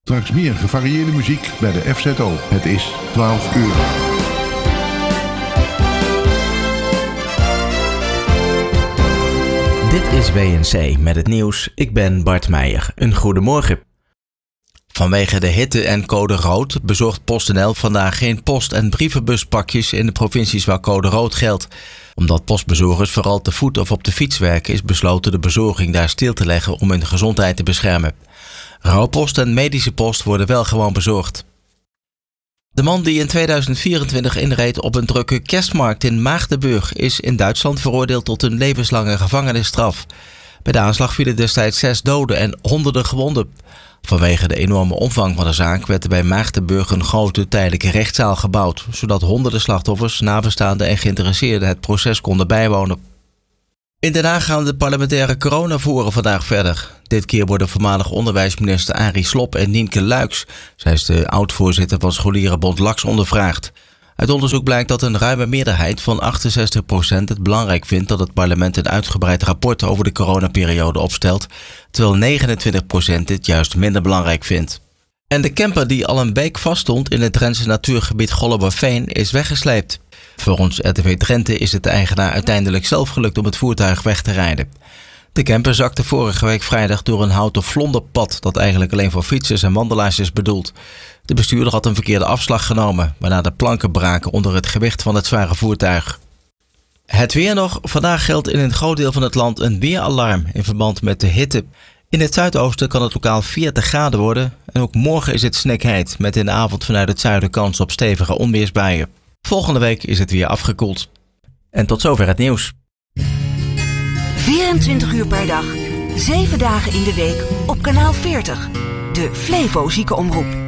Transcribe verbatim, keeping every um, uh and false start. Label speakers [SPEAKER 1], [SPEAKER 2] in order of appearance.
[SPEAKER 1] Straks meer gevarieerde muziek bij de F Z O. Het is twaalf uur.
[SPEAKER 2] Dit is W N C met het nieuws. Ik ben Bart Meijer. Een goedemorgen. Vanwege de hitte en code rood bezorgt PostNL vandaag geen post- en brievenbuspakjes in de provincies waar code rood geldt. Omdat postbezorgers vooral te voet of op de fiets werken, is besloten de bezorging daar stil te leggen om hun gezondheid te beschermen. Rouwpost en medische post worden wel gewoon bezorgd. De man die in tweeduizend vierentwintig inreed op een drukke kerstmarkt in Maagdenburg is in Duitsland veroordeeld tot een levenslange gevangenisstraf. Bij de aanslag vielen destijds zes doden en honderden gewonden. Vanwege de enorme omvang van de zaak werd er bij Maagdenburg een grote tijdelijke rechtszaal gebouwd, zodat honderden slachtoffers, nabestaanden en geïnteresseerden het proces konden bijwonen. In Den Haag gaan de parlementaire coronavoeren vandaag verder. Dit keer worden voormalig onderwijsminister Arie Slob en Nienke Luijks, zij is de oud-voorzitter van Scholierenbond L A X, ondervraagd. Uit onderzoek blijkt dat een ruime meerderheid van achtenzestig procent het belangrijk vindt dat het parlement een uitgebreid rapport over de coronaperiode opstelt, terwijl negenentwintig procent dit juist minder belangrijk vindt. En de camper die al een week vaststond in het Drentse natuurgebied Golleberveen is weggesleept. Volgens R T V Drenthe is het de eigenaar uiteindelijk zelf gelukt om het voertuig weg te rijden. De camper zakte vorige week vrijdag door een houten vlonderpad dat eigenlijk alleen voor fietsers en wandelaars is bedoeld. De bestuurder had een verkeerde afslag genomen, waarna de planken braken onder het gewicht van het zware voertuig. Het weer nog. Vandaag geldt in een groot deel van het land een weeralarm in verband met de hitte. In het zuidoosten kan het lokaal veertig graden worden en ook morgen is het snikheet met in de avond vanuit het zuiden kans op stevige onweersbuien. Volgende week is het weer afgekoeld. En tot zover het nieuws.
[SPEAKER 3] vierentwintig uur per dag, zeven dagen in de week op kanaal veertig. De Flevo Ziekenomroep.